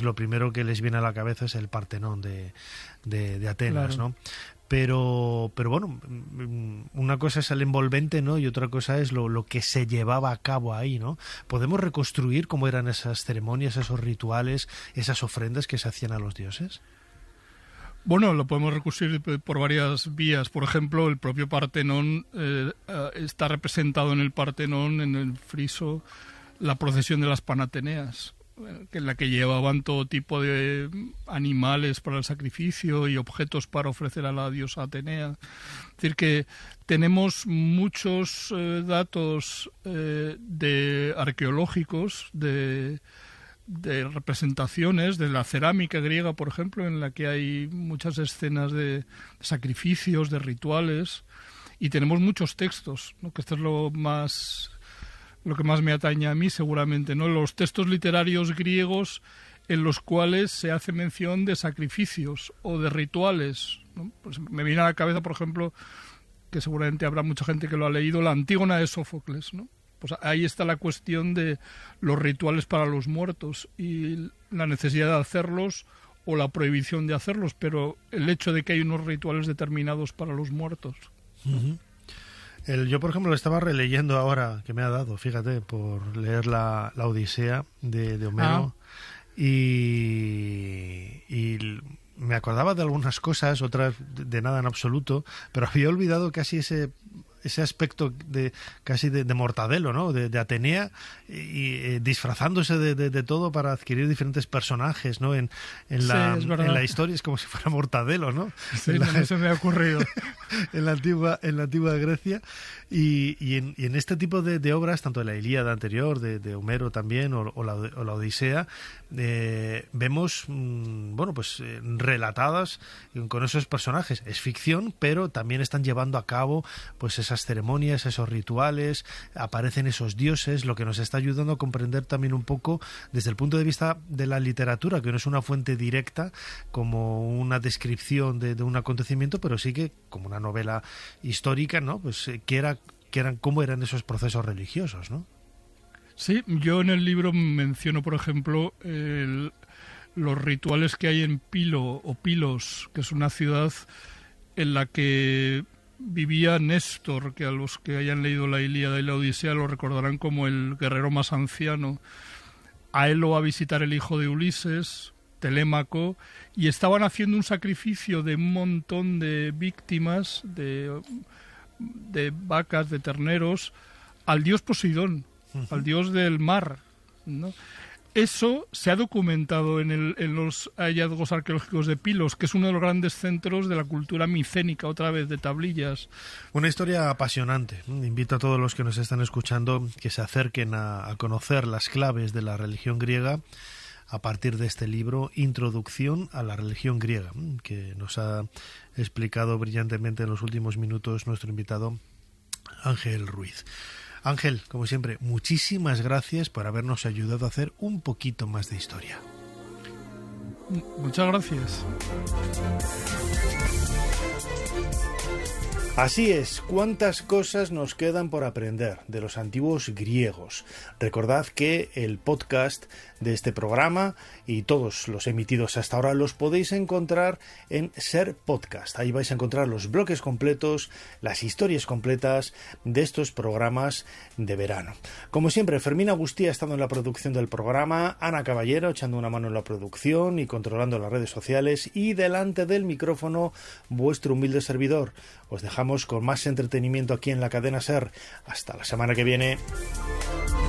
lo primero que les viene a la cabeza es el Partenón de Atenas, claro, ¿no? Pero bueno, una cosa es el envolvente, ¿no? Y otra cosa es lo que se llevaba a cabo ahí, ¿no? ¿Podemos reconstruir cómo eran esas ceremonias, esos rituales, esas ofrendas que se hacían a los dioses? Bueno, lo podemos reconstruir por varias vías. Por ejemplo, el propio Partenón está representado en el Partenón, en el friso, la procesión de las Panateneas, en la que llevaban todo tipo de animales para el sacrificio y objetos para ofrecer a la diosa Atenea. Es decir, que tenemos muchos datos arqueológicos de representaciones de la cerámica griega, por ejemplo, en la que hay muchas escenas de sacrificios, de rituales, y tenemos muchos textos, ¿no? Que esto es lo que más me atañe a mí, seguramente, ¿no? Los textos literarios griegos en los cuales se hace mención de sacrificios o de rituales, ¿no? Pues me viene a la cabeza, por ejemplo, que seguramente habrá mucha gente que lo ha leído, la Antígona de Sófocles, ¿no? Pues ahí está la cuestión de los rituales para los muertos y la necesidad de hacerlos o la prohibición de hacerlos, pero el hecho de que hay unos rituales determinados para los muertos. Uh-huh. Yo, por ejemplo, lo estaba releyendo ahora, que me ha dado, fíjate, por leer la Odisea de Homero, y me acordaba de algunas cosas, otras de nada en absoluto, pero había olvidado casi ese aspecto casi de Mortadelo, ¿no? De Atenea, y disfrazándose de todo para adquirir diferentes personajes, ¿no? En la historia es como si fuera Mortadelo, ¿no? Sí, no se me ha ocurrido. en la antigua Grecia, y en este tipo de obras, tanto de la Ilíada anterior, de Homero también, o la Odisea, vemos relatadas con esos personajes. Es ficción, pero también están llevando a cabo pues esas ceremonias, esos rituales, aparecen esos dioses, lo que nos está ayudando a comprender también un poco desde el punto de vista de la literatura, que no es una fuente directa como una descripción de un acontecimiento, pero sí que como una novela histórica, ¿no? Pues cómo eran esos procesos religiosos, ¿no? Sí, yo en el libro menciono, por ejemplo, los rituales que hay en Pilo o Pilos, que es una ciudad en la que vivía Néstor, que a los que hayan leído la Ilíada y la Odisea lo recordarán como el guerrero más anciano. A él lo va a visitar el hijo de Ulises, Telémaco, y estaban haciendo un sacrificio de un montón de víctimas, de vacas, de terneros, al dios Poseidón, al dios del mar, ¿no? Eso se ha documentado en los hallazgos arqueológicos de Pilos, que es uno de los grandes centros de la cultura micénica, otra vez, de tablillas. Una historia apasionante. Invito a todos los que nos están escuchando que se acerquen a conocer las claves de la religión griega a partir de este libro, Introducción a la religión griega, que nos ha explicado brillantemente en los últimos minutos nuestro invitado Ángel Ruiz. Ángel, como siempre, muchísimas gracias por habernos ayudado a hacer un poquito más de historia. Muchas gracias. Así es, cuántas cosas nos quedan por aprender de los antiguos griegos. Recordad que el podcast de este programa y todos los emitidos hasta ahora los podéis encontrar en Ser Podcast. Ahí vais a encontrar los bloques completos, las historias completas de estos programas de verano. Como siempre, Fermín Agustí ha estado en la producción del programa, Ana Caballero echando una mano en la producción y controlando las redes sociales, y delante del micrófono vuestro humilde servidor. Os dejamos con más entretenimiento aquí en la cadena SER. Hasta la semana que viene.